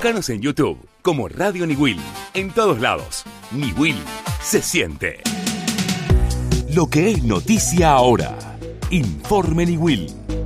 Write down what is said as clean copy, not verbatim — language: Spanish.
Búscanos en YouTube como Radio Niwil. En todos lados, Niwil se siente. Lo que es noticia ahora. Informe Niwil.